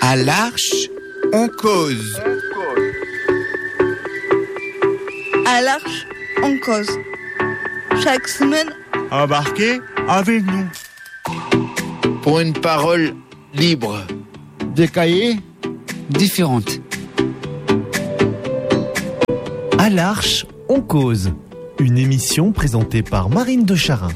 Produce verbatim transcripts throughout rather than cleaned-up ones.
À l'Arche, on cause. À l'Arche, on cause. Chaque semaine, embarquez avec nous. Pour une parole libre. Des cahiers différentes. À l'Arche, on cause. Une émission présentée par Marine de Charin.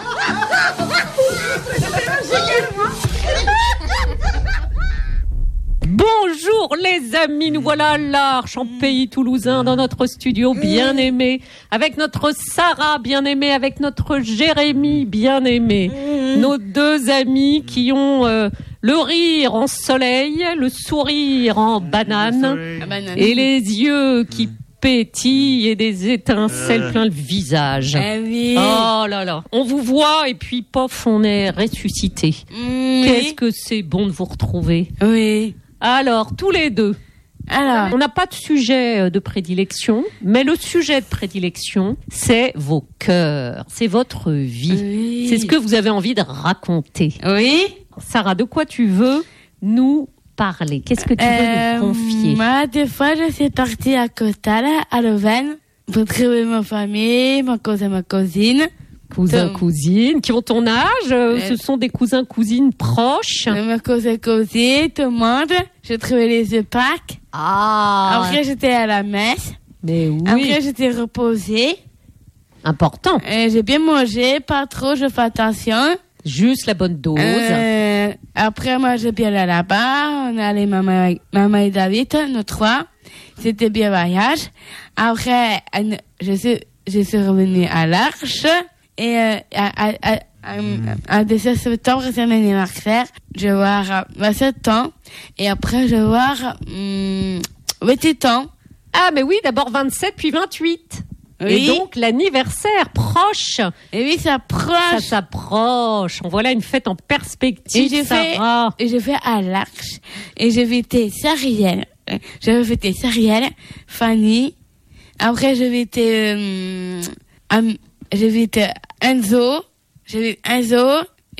Bonjour les amis, nous voilà à l'Arche, en pays toulousain, dans notre studio bien-aimé, avec notre Sarah bien-aimée, avec notre Jérémy bien-aimé, nos deux amis qui ont euh, le rire en soleil, le sourire en banane, et les yeux qui pétillent et des étincelles plein le visage. Eh oui. Oh là là, on vous voit et puis pof, on est ressuscité. Mmh, Qu'est-ce oui. que c'est bon de vous retrouver. Oui. Alors, tous les deux, Alors, on n'a pas de sujet de prédilection, mais le sujet de prédilection, c'est vos cœurs, c'est votre vie. oui. C'est ce que vous avez envie de raconter. Oui. Sarah, de quoi tu veux nous parler? Qu'est-ce que tu veux Euh, nous confier? Moi, des fois, je suis partie à Costal, à Leuven, pour trouver ma famille, mon cousin, ma cousine. Cousins, Tom. cousines, qui ont ton âge, euh, Euh. ce sont des cousins, cousines proches. Ma cousin, cousine, tout le monde. J'ai trouvé les œufs Pâques. Ah, Après, j'étais à la messe. mais oui, Après, j'étais reposée. important. Euh, j'ai bien mangé, pas trop, je fais attention. Juste la bonne dose. Euh, après, moi, j'ai bien allé là-bas. On est allé, maman, maman et David, nous trois. C'était bien voyage. Après, euh, je suis, je suis revenue à l'Arche. Et euh, à, à, à, à, à dix-sept septembre, c'est mon anniversaire. Je vais voir euh, vingt-sept ans. Et après, je vais voir hum, vingt-huit ans. Ah, mais oui, d'abord vingt-sept, puis vingt-huit. Et Oui. donc, l'anniversaire proche. Et oui, ça Ça approche. s'approche. On voit là une fête en perspective, Et j'ai fait- Sarah. Et je vais à l'Arche. Et j'ai invité Sariel. Euh, J'ai invité Sariel, Fanny. Après, j'ai invité, euh, Am- j'ai invité Enzo. J'ai invité Enzo,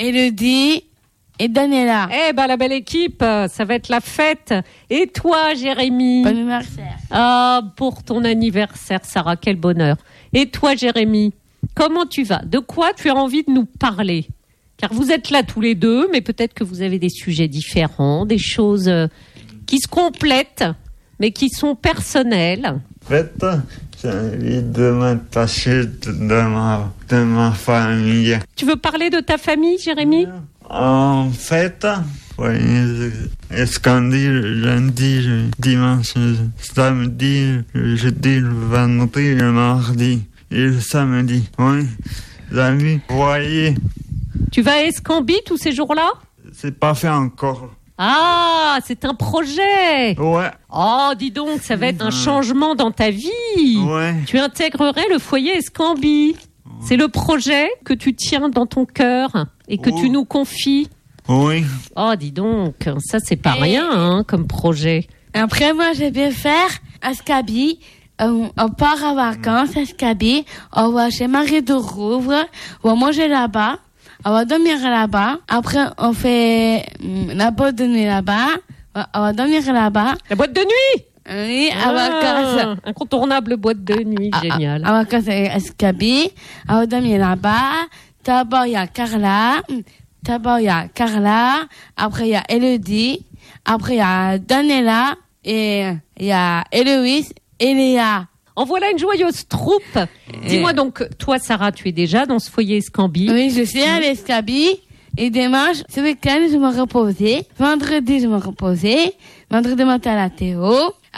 Elodie et Daniela. Eh ben, la belle équipe, ça va être la fête. Et toi, Jérémy? Bon anniversaire. Ah, pour ton anniversaire, Sarah, quel bonheur. Et toi, Jérémy, comment tu vas? De quoi tu as envie de nous parler? Car vous êtes là tous les deux, mais peut-être que vous avez des sujets différents, des choses euh, qui se complètent, mais qui sont personnelles. En fait, j'ai envie de m'attacher de, de ma, de ma famille. Tu veux parler de ta famille, Jérémy? En fait, ouais, est-ce qu'on dit le lundi, le dimanche, le samedi, le jeudi, le vendredi, le mardi et le samedi? Oui, les amis, voyez, Tu vas à Escambie tous ces jours-là? c'est pas fait encore. Ah, c'est un projet. Ouais, Oh, dis donc, ça va être un changement dans ta vie. ouais. Tu intégrerais le foyer Escambie. C'est le projet que tu tiens dans ton cœur et que Oh. tu nous confies. Oui, Oh, dis donc, ça c'est pas Et- rien hein, comme projet. Après, moi, je vais faire à Scabi. Euh, on part en vacances à Scabi. On va chez Marie de Rouvre. On va manger là-bas. On va dormir là-bas. Après, on fait hum, la boîte de nuit là-bas. On on va dormir là-bas. La boîte de nuit. Oui, à vacances. Ah, incontournable boîte de nuit, génial. À vacances à Scabi. On va dormir là-bas. D'abord, il y a Carla. D'abord, il y a Carla. Après, il y a Elodie. Après, il y a Daniela. Et il y a Héloïse et Léa. En voilà une joyeuse troupe. Dis-moi donc, toi Sarah, tu es déjà dans ce foyer Escambie. Oui, je suis à l'Escabie. Et dimanche, ce week-end, je me reposais. Vendredi, je me reposais. Vendredi matin, à la Théo.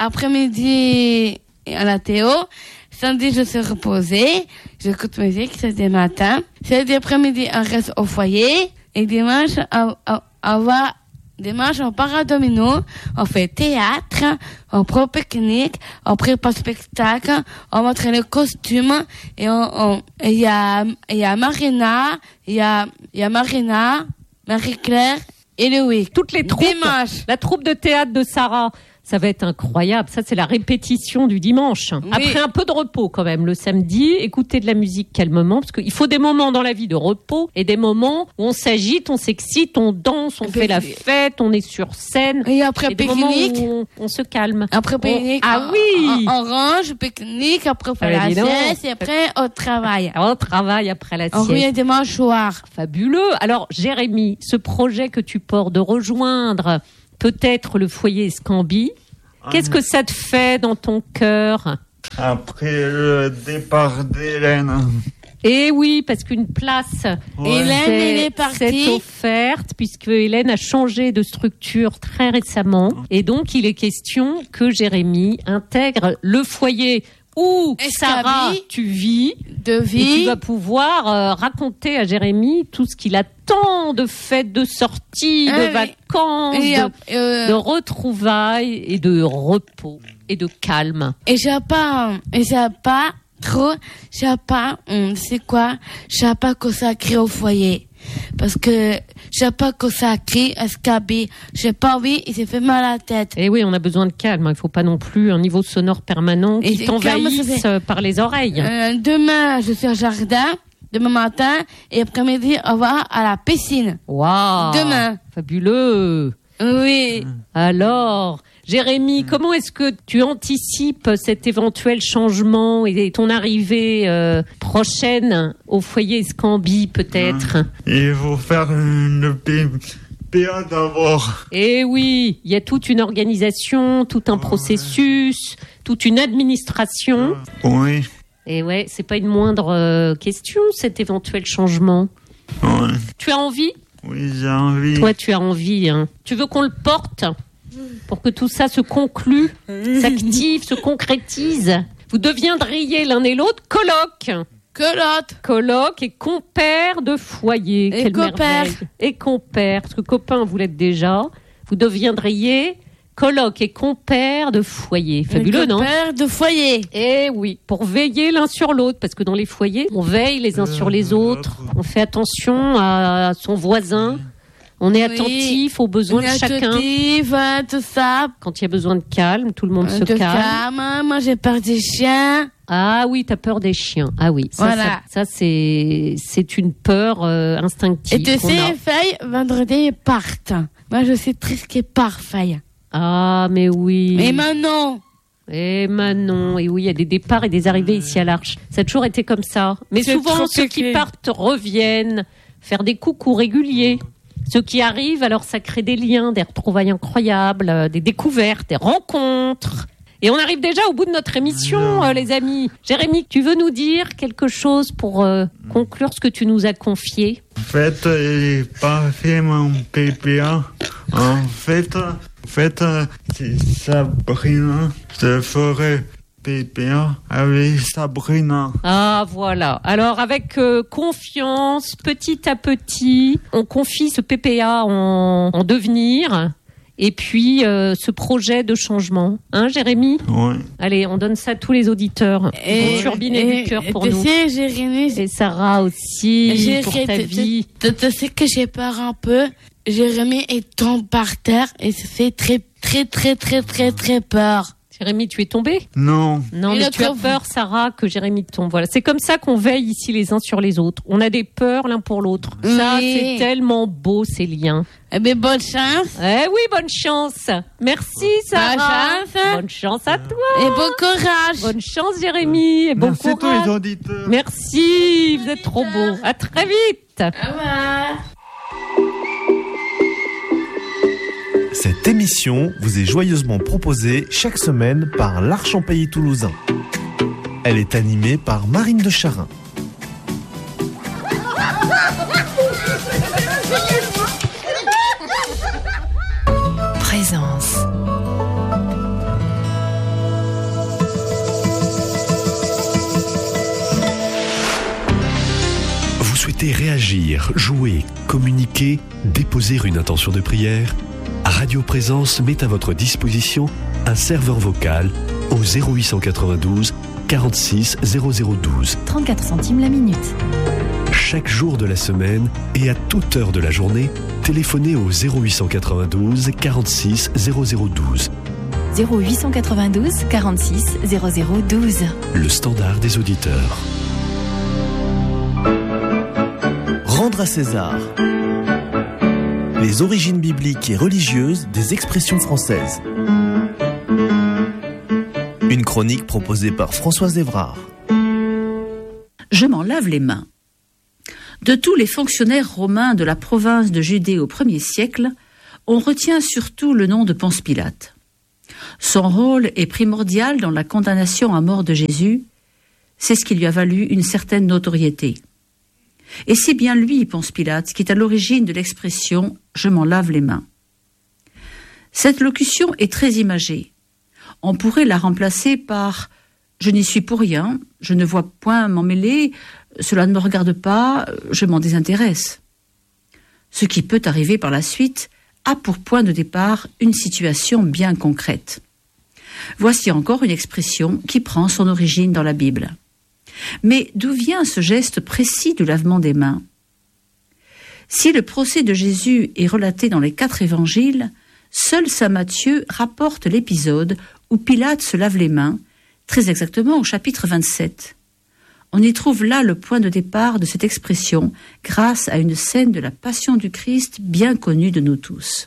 Après-midi, à la Théo. Samedi, je suis reposée. J'écoute musique, c'est le matin. Samedi après-midi, on reste au foyer. Et dimanche, on, on, on va, dimanche, on part à Domino. On fait théâtre. On prend pique-nique. On prépare spectacle. On montre les costumes. Et on, on, il y a, il y a Marina. Il y a, il y a Marina, Marie-Claire et Louis. Toutes les troupes. Dimanche. La troupe de théâtre de Sarah. Ça va être incroyable. Ça, c'est la répétition du dimanche. Oui. Après un peu de repos quand même le samedi, écouter de la musique calmement, parce qu'il faut des moments dans la vie de repos et des moments où on s'agite, on s'excite, on danse, on Et fait la puis- fête, on est sur scène. Et après Et des moments pique-nique. où on, on se calme. Après On- pique-nique. Ah on- oui. on- Orange, pique-nique, après on fait Ah, la dis donc. sieste et après au travail. On travaille après la On sieste. revient dimanche soir. Fabuleux. Alors, Jérémy, ce projet que tu portes de rejoindre peut-être le foyer Escambie, qu'est-ce que ça te fait dans ton cœur? Après le départ d'Hélène. Eh oui, parce qu'une place Ouais. Hélène, s'est- elle est partie. s'est offerte, puisque Hélène a changé de structure très récemment. Et donc, il est question que Jérémy intègre le foyer où, Escambie. Sarah, tu vis. De Et tu vie. vas pouvoir euh, raconter à Jérémy tout ce qu'il attend de fêtes, de sorties, Ah de oui. vacances, Et, de, euh, de retrouvailles et de repos et de calme. et j'ai pas, et j'ai pas trop, j'ai pas, hum, c'est quoi, j'ai pas consacré au foyer. Parce que j'ai pas consacré à Escambie. J'ai pas envie, il s'est fait mal à la tête. Et oui, on a besoin de calme. Il faut pas non plus un niveau sonore permanent Et qui c'est t'envahisse calme, ça fait- euh, par les oreilles. Euh, demain, je suis au jardin, demain matin, et après-midi, on va à la piscine. Waouh. Demain. Fabuleux. Oui. Alors, Jérémy, comment est-ce que tu anticipes cet éventuel changement et ton arrivée euh, prochaine au foyer Escambie, peut-être? Il faut faire le P P A d'abord. Eh oui, il y a toute une organisation, tout un processus, toute une administration. Oui. Et ouais, c'est pas une moindre euh, question, cet éventuel changement. Ouais. Tu as envie? Oui, j'ai envie. Toi, tu as envie. Hein. Tu veux qu'on le porte pour que tout ça se conclue, s'active, se concrétise. Vous deviendriez l'un et l'autre coloc. Que l'autre. Coloc et compère de foyer. Et Quelle compère. merveille. Et compère, parce que copain, vous l'êtes déjà. Vous deviendriez coloc et compère de foyer. Fabuleux, non? Père de foyer. Eh oui, pour veiller l'un sur l'autre, parce que dans les foyers, on veille les uns sur les autres, on fait attention à son voisin, on est Oui. attentif aux besoins de chacun. Attentif, euh, tout ça. Quand il y a besoin de calme, tout le monde Euh, se de calme. calme. Moi, j'ai peur des chiens. Ah oui, t'as peur des chiens. Ah oui, ça, Voilà. ça, ça, c'est c'est une peur euh, instinctive. Et tu qu'on sais, a. les feuilles, vendredi, ils partent. Moi, je suis triste qu'ils partent, feuilles. Ah mais oui. Mais maintenant, Eh Manon, et oui, il y a des départs et des arrivées ici à l'Arche. Ça a toujours été comme ça. Mais C'est souvent, trop ceux qui compliqué. partent reviennent faire des coucous réguliers. Ceux qui arrivent, alors ça crée des liens, des retrouvailles incroyables, euh, des découvertes, des rencontres. Et on arrive déjà au bout de notre émission, euh, les amis. Jérémy, tu veux nous dire quelque chose pour euh, conclure ce que tu nous as confié? En fait, j'ai pas fait mon P P A. En fait, en fait, c'est Sabrina. Je ferai P P A avec Sabrina. Ah voilà. Alors avec euh, confiance, petit à petit, on confie ce P P A en, en devenir et puis euh, ce projet de changement. Hein, Jérémy? Ouais. Allez, on donne ça à tous les auditeurs. Ils vont turbiner du cœur pour tu nous. sais, Jérémy, Et Sarah aussi, j'ai- pour j'ai- ta tu- vie. Tu tu sais que j'ai peur un peu. Jérémy, il tombe par terre et ça fait très, très, très, très, très, très peur. Jérémy, tu es tombé? Non. Non, Et mais le tu as corps- peur, Sarah, que Jérémy tombe. Voilà, c'est comme ça qu'on veille ici les uns sur les autres. On a des peurs l'un pour l'autre. Ça, Oui. c'est tellement beau, ces liens. Eh bien, bonne chance Eh oui, bonne chance. Merci, Sarah. Bonne chance. Bonne chance à toi. et bon courage. Bonne chance, Jérémy. Et bon Merci à tous courage. les auditeurs. Merci, vous êtes trop beaux. À très vite. Au revoir. Cette émission vous est joyeusement proposée chaque semaine par l'Arche en Pays Toulousain. Elle est animée par Marine de Charin. Présence. Vous souhaitez réagir, jouer, communiquer, déposer une intention de prière? Radio Présence met à votre disposition un serveur vocal au zéro huit cent quatre-vingt-douze quarante-six zéro zéro douze. trente-quatre centimes la minute. Chaque jour de la semaine et à toute heure de la journée, téléphonez au zéro huit cent quatre-vingt-douze quarante-six zéro zéro douze. zéro huit cent quatre-vingt-douze quarante-six zéro zéro douze. Le standard des auditeurs. Rendre à César. Les origines bibliques et religieuses des expressions françaises. Une chronique proposée par Françoise Évrard. Je m'en lave les mains. De tous les fonctionnaires romains de la province de Judée au premier siècle, on retient surtout le nom de Ponce Pilate. Son rôle est primordial dans la condamnation à mort de Jésus. C'est ce qui lui a valu une certaine notoriété. Et c'est bien lui, Ponce Pilate, qui est à l'origine de l'expression « je m'en lave les mains ». Cette locution est très imagée. On pourrait la remplacer par « je n'y suis pour rien, je ne vois point m'en mêler, cela ne me regarde pas, je m'en désintéresse ». Ce qui peut arriver par la suite a pour point de départ une situation bien concrète. Voici encore une expression qui prend son origine dans la Bible. Mais d'où vient ce geste précis du lavement des mains ? Si le procès de Jésus est relaté dans les quatre évangiles, seul saint Matthieu rapporte l'épisode où Pilate se lave les mains, très exactement au chapitre vingt-sept. On y trouve là le point de départ de cette expression grâce à une scène de la Passion du Christ bien connue de nous tous.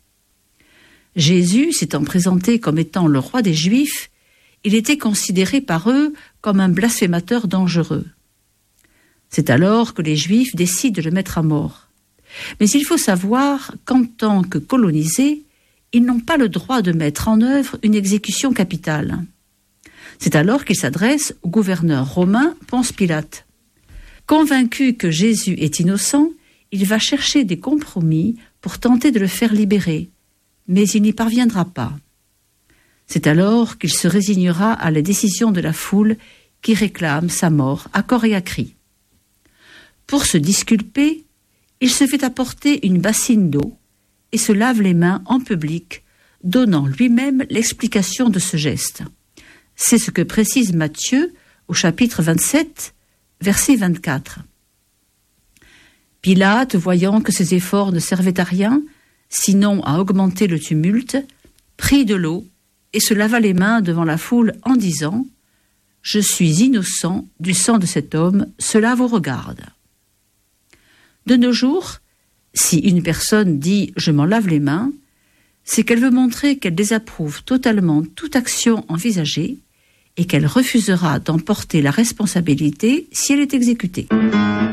Jésus s'étant présenté comme étant le roi des Juifs, il était considéré par eux comme un blasphémateur dangereux. C'est alors que les Juifs décident de le mettre à mort. Mais il faut savoir qu'en tant que colonisés, ils n'ont pas le droit de mettre en œuvre une exécution capitale. C'est alors qu'ils s'adressent au gouverneur romain Ponce Pilate. Convaincu que Jésus est innocent, il va chercher des compromis pour tenter de le faire libérer, mais il n'y parviendra pas. C'est alors qu'il se résignera à la décision de la foule qui réclame sa mort à corps et à cri. Pour se disculper, il se fait apporter une bassine d'eau et se lave les mains en public, donnant lui-même l'explication de ce geste. C'est ce que précise Matthieu au chapitre vingt-sept, verset vingt-quatre. Pilate, voyant que ses efforts ne servaient à rien, sinon à augmenter le tumulte, prit de l'eau et se lava les mains devant la foule en disant « Je suis innocent du sang de cet homme, cela vous regarde. » De nos jours, si une personne dit « je m'en lave les mains », c'est qu'elle veut montrer qu'elle désapprouve totalement toute action envisagée et qu'elle refusera d'en porter la responsabilité si elle est exécutée.